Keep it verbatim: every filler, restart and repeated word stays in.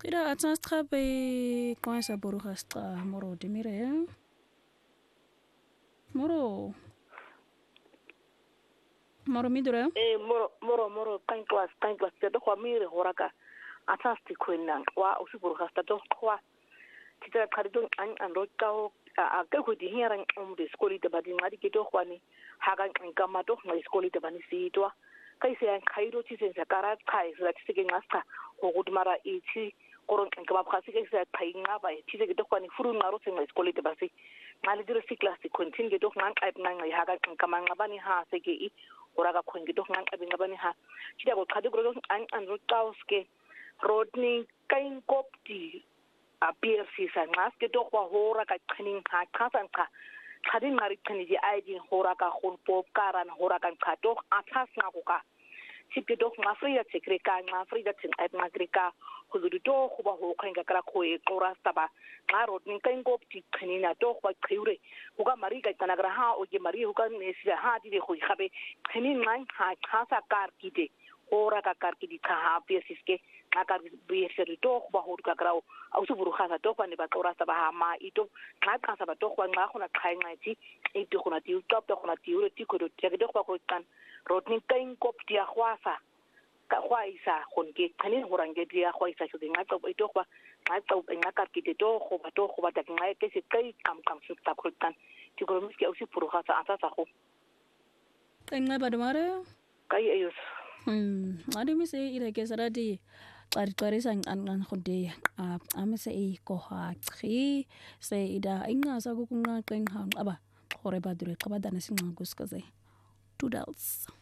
Ida atsas trabe kwa sa boruga sta moro demire. Moro. Moro midure. Eh moro moro moro kan class kan class te do kwamire horaka atsas ti kwenna wa usi boruga sta do kwa tita karido an an do tao a ke ko di hiran um de skoli de badi ngadi ke do kwani haga ngama do ngai skoli de bani si to kai se an kairo ti se sakara kai sa ti ke ngasta go go mara ichi koron ke ba phasi ke sa kai ngaba ti se ke do kwani furu ngaro se ngai skoli de basi ngale dire si class ti continue ke do ngan kai ngai haga ngama ngabani ha se ke i ora ka khwengi do ngan kai ngabani ha ti da go khadi go an an ro tao ske rodni kain kopti a P R C sa ngaske do kwa hora ka training ha khasa nqa khadi ngari training di I D hora ka khon pop karan hora kan khato athas nga ko ka sipke do nga free ya tsekre ka nga free ya tsin ai magrika ho du do go ba ho khenga kra kho e qora staba nga rot ning kain go ti training na do kwa khiure ho ka mari ka tana gra ha o ge mari ho ka ne si ha di de go khabe training ngai ha khasa kar ki de hora ka kar ki di tha ha P R C ke ka bi se to ba ho ka grao au su buru khasa to ne ba qora sa ba ha ma ito nga ka sa ba to kwa nga khona khai nga ti e to khona ti top to khona ti ure ti ko do ti do kwa ko kan rotni kain kop ti a khwasa ka khwaisa khon ke khani ho range ti a khwaisa so nga to ito kwa nga to nga ka ki to go ba to go ba ta nga ke se kai kam kam su ta ko kan ti ko mi ke au su buru khasa ata sa go Tenga ba domare kai ayos hmm ade mi se ire ke saradi qari qari sang an an khode a ame se e ko ha chi se ida inga sa ku kunga qeng ha aba khore ba dure qaba dana singa guskaze two dollars